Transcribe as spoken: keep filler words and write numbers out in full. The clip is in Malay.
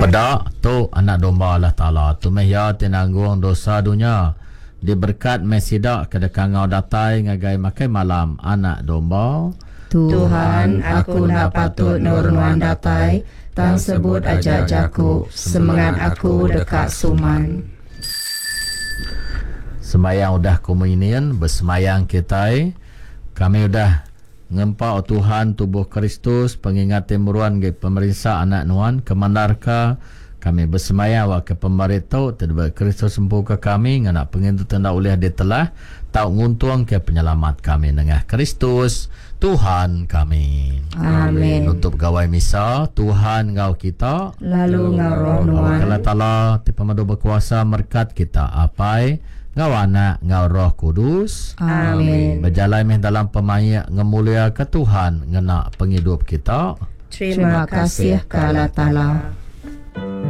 Pada tu anak domba Allah Ta'ala tu meh ya tinanggung dosa dunia. Diberkat mesida kedekangau datai ngagai makai malam anak domba. Tuhan, aku nak patut nurnuan datai, tang sebut ajak jaku, semangat aku dekat suman. Semayang udah komunian, bersemayang kita. Kami udah ngempak Tuhan tubuh Kristus, pengingat timuruan ke pemerintah anak nuan, kemandarka. Kami bersemayang wa ke pemerintah, terdapat Kristus sembuh ke kami, nganak pengintu tanda oleh dia telah, tak nguntuang ke penyelamat kami dengan Kristus, Tuhan kami. Amin. Untuk pegawai misa, Tuhan ngau kita, lalu ngau roh nuan. Allah Ta'ala, tipe madu berkuasa merkat kita apai, ngau anak, ngau roh kudus. Amin. Berjalan meh dalam pemaya ngemulia ke Tuhan, ngena penghidup kita. Terima kasih ke Allah Ta'ala.